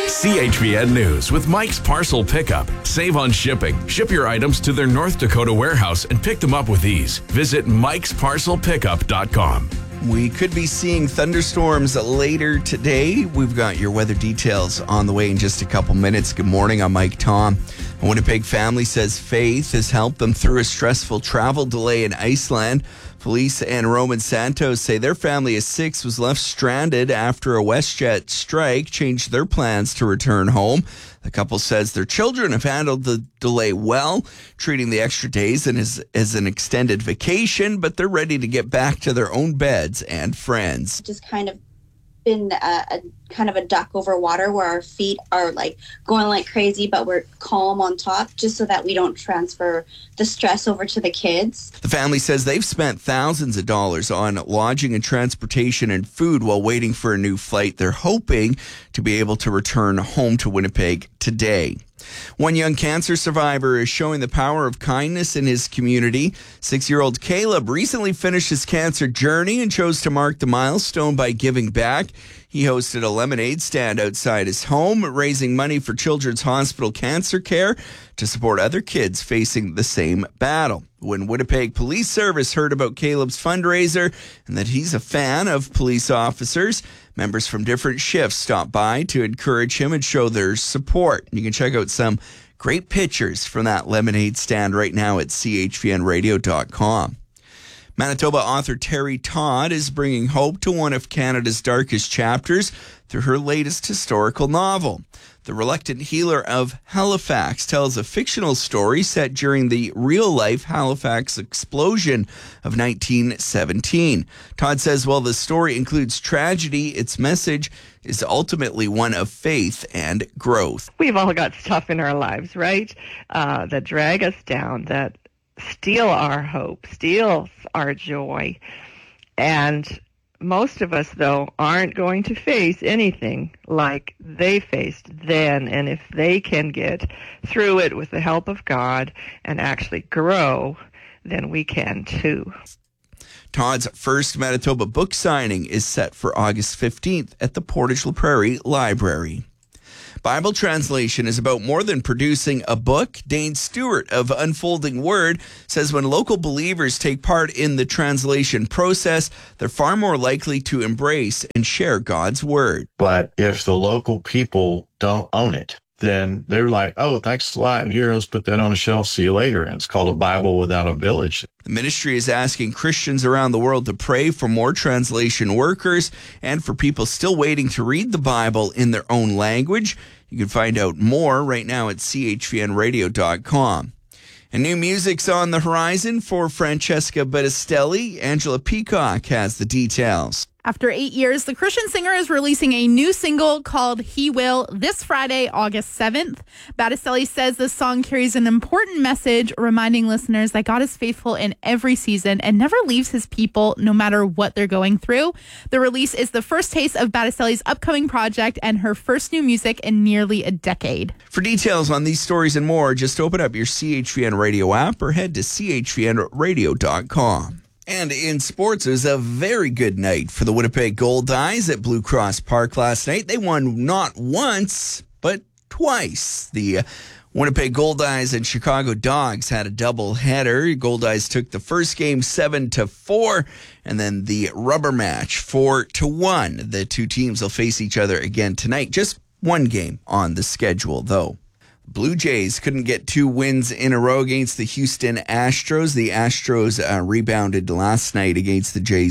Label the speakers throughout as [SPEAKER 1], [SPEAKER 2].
[SPEAKER 1] CHVN News with Mike's Parcel Pickup. Save on shipping. Ship your items to their North Dakota warehouse and pick them up with ease. Visit mikesparcelpickup.com.
[SPEAKER 2] We could be seeing thunderstorms later today. We've got your weather details on the way in just a couple minutes. Good morning, I'm Mike Tom. A Winnipeg family says faith has helped them through a stressful travel delay in Iceland. Police and Roman Santos say their family of 6 was left stranded after a WestJet strike changed their plans to return home. The couple says their children have handled the delay well, treating the extra days as an extended vacation, but they're ready to get back to their own beds and friends.
[SPEAKER 3] Just kind of been a kind of a duck over water where our feet are like going like crazy, but we're calm on top, just so that we don't transfer the stress over to the kids.
[SPEAKER 2] The family says they've spent thousands of dollars on lodging and transportation and food while waiting for a new flight. They're hoping to be able to return home to Winnipeg today. One young cancer survivor is showing the power of kindness in his community. 6-year-old Caleb recently finished his cancer journey and chose to mark the milestone by giving back. He hosted a lemonade stand outside his home, raising money for Children's Hospital Cancer Care to support other kids facing the same battle. When Winnipeg Police Service heard about Caleb's fundraiser and that he's a fan of police officers, members from different shifts stopped by to encourage him and show their support. You can check out some great pictures from that lemonade stand right now at chvnradio.com. Manitoba author Terry Todd is bringing hope to one of Canada's darkest chapters through her latest historical novel. The Reluctant Healer of Halifax tells a fictional story set during the real-life Halifax explosion of 1917. Todd says while the story includes tragedy, its message is ultimately one of faith and growth.
[SPEAKER 4] We've all got stuff in our lives, right, that drag us down, that steal our hope, steal our joy. And most of us, though, aren't going to face anything like they faced then. And if they can get through it with the help of God and actually grow, then we can too.
[SPEAKER 2] Todd's first Manitoba book signing is set for August 15th at the Portage La Prairie Library. Bible translation is about more than producing a book. Dane Stewart of Unfolding Word says when local believers take part in the translation process, they're far more likely to embrace and share God's word.
[SPEAKER 5] But if the local people don't own it, then they're like, oh, thanks a lot. Here, let's put that on a shelf. See you later. And it's called A Bible Without a Village.
[SPEAKER 2] The ministry is asking Christians around the world to pray for more translation workers and for people still waiting to read the Bible in their own language. You can find out more right now at chvnradio.com. And new music's on the horizon for Francesca Battistelli. Angela Peacock has the details.
[SPEAKER 6] After 8 years, the Christian singer is releasing a new single called He Will this Friday, August 7th. Battistelli says the song carries an important message, reminding listeners that God is faithful in every season and never leaves his people, no matter what they're going through. The release is the first taste of Battistelli's upcoming project and her first new music in nearly a decade.
[SPEAKER 2] For details on these stories and more, just open up your CHVN Radio app or head to chvnradio.com. And in sports, it was a very good night for the Winnipeg Goldeyes at Blue Cross Park last night. They won not once, but twice. The Winnipeg Goldeyes and Chicago Dogs had a doubleheader. Goldeyes took the first game 7-4, and then the rubber match 4-1. The two teams will face each other again tonight. Just one game on the schedule, though. Blue Jays couldn't get 2 wins in a row against the Houston Astros. The Astros rebounded last night against the Jays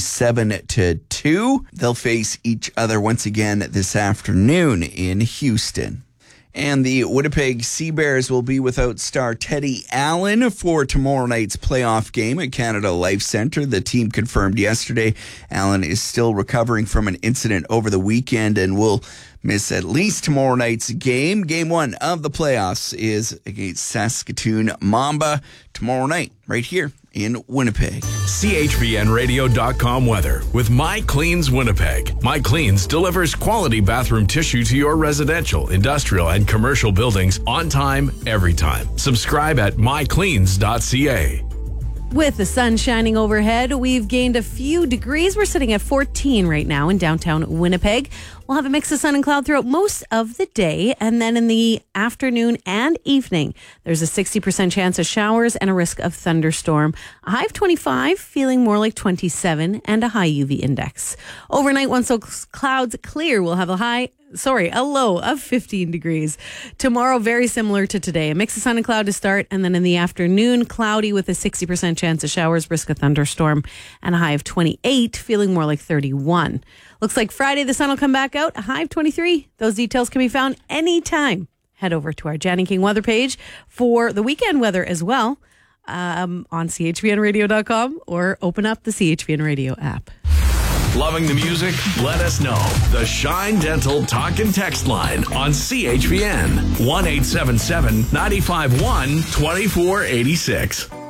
[SPEAKER 2] 7-2. They'll face each other once again this afternoon in Houston. And the Winnipeg Sea Bears will be without star Teddy Allen for tomorrow night's playoff game at Canada Life Centre. The team confirmed yesterday Allen is still recovering from an incident over the weekend and will miss at least tomorrow night's game. Game 1 of the playoffs is against Saskatoon Mamba tomorrow night, right here in Winnipeg.
[SPEAKER 1] CHVNradio.com weather with My Cleans Winnipeg. My Cleans delivers quality bathroom tissue to your residential, industrial, and commercial buildings on time, every time. Subscribe at mycleans.ca.
[SPEAKER 7] With the sun shining overhead, we've gained a few degrees. We're sitting at 14 right now in downtown Winnipeg. We'll have a mix of sun and cloud throughout most of the day. And then in the afternoon and evening, there's a 60% chance of showers and a risk of thunderstorm. A high of 25, feeling more like 27, and a high UV index. Overnight, once those clouds clear, we'll have a low of 15 degrees. Tomorrow, very similar to today. A mix of sun and cloud to start, and then in the afternoon, cloudy with a 60% chance of showers, risk of thunderstorm, and a high of 28, feeling more like 31. Looks like Friday, the sun will come back out, a high of 23. Those details can be found anytime. Head over to our Janny King weather page for the weekend weather as well on chvnradio.com, or open up the CHVN Radio app.
[SPEAKER 1] Loving the music? Let us know. The Shine Dental Talk and Text line on CHVN 1-877-951-2486.